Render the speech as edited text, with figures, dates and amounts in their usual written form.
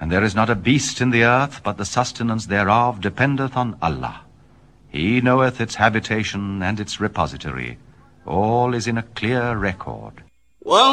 And there is not a beast in the earth, but the sustenance thereof dependeth on Allah. He knoweth its habitation and its repository. All is in a clear record.